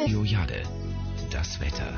Jade, das Wetter.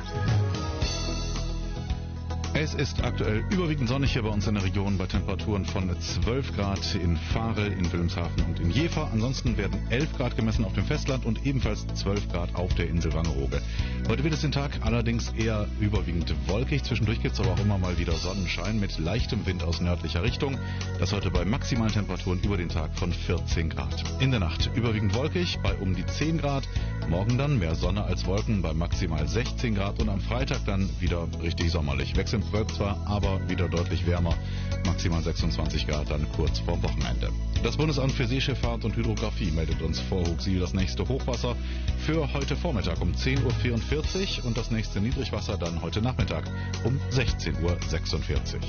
Es ist aktuell überwiegend sonnig hier bei uns in der Region bei Temperaturen von 12 Grad in Varel, in Wilhelmshaven und in Jever. Ansonsten werden 11 Grad gemessen auf dem Festland und ebenfalls 12 Grad auf der Insel Wangerooge. Heute wird es den Tag allerdings eher überwiegend wolkig. Zwischendurch gibt es aber auch immer mal wieder Sonnenschein mit leichtem Wind aus nördlicher Richtung. Das heute bei maximalen Temperaturen über den Tag von 14 Grad. In der Nacht überwiegend wolkig bei um die 10 Grad. Morgen dann mehr Sonne als Wolken bei maximal 16 Grad und am Freitag dann wieder richtig sommerlich. Wechselnd bewölkt zwar, aber wieder deutlich wärmer. Maximal 26 Grad dann kurz vorm Wochenende. Das Bundesamt für Seeschifffahrt und Hydrographie meldet uns vor Huxil das nächste Hochwasser für heute Vormittag um 10.44 Uhr und das nächste Niedrigwasser dann heute Nachmittag um 16.46 Uhr.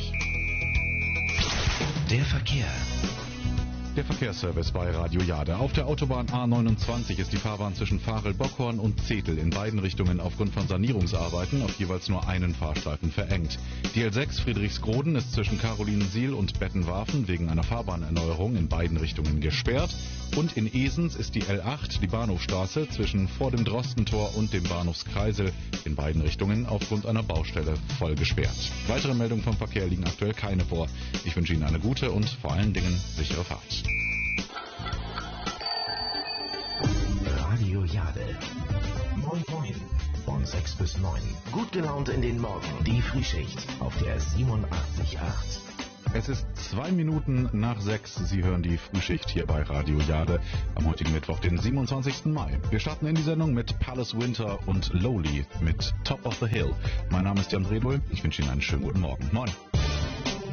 Der Verkehr. Der Verkehrsservice bei Radio Jade. Auf der Autobahn A29 ist die Fahrbahn zwischen Varel-Bockhorn und Zetel in beiden Richtungen aufgrund von Sanierungsarbeiten auf jeweils nur einen Fahrstreifen verengt. Die L6 Friedrichsgroden ist zwischen Carolinensiel und Bettenwarfen wegen einer Fahrbahnerneuerung in beiden Richtungen gesperrt. Und in Esens ist die L8, die Bahnhofstraße, zwischen vor dem Drostentor und dem Bahnhofskreisel in beiden Richtungen aufgrund einer Baustelle voll gesperrt. Weitere Meldungen vom Verkehr liegen aktuell keine vor. Ich wünsche Ihnen eine gute und vor allen Dingen sichere Fahrt. Radio Jade. Moin Moin. Von 6 bis 9. Gut gelaunt in den Morgen. Die Frühschicht auf der 87.8. Es ist 2 Minuten nach 6. Sie hören die Frühschicht hier bei Radio Jade am heutigen Mittwoch, den 27. Mai. Wir starten in die Sendung mit Palace Winter und Lowly mit Top of the Hill. Mein Name ist Jan Redl. Ich wünsche Ihnen einen schönen guten Morgen. Moin.